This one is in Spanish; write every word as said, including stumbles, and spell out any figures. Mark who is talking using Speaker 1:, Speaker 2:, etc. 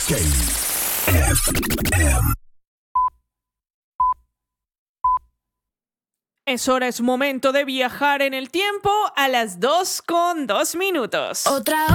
Speaker 1: K F M.
Speaker 2: Es hora, es momento de viajar en el tiempo a las dos con dos minutos.
Speaker 3: Otra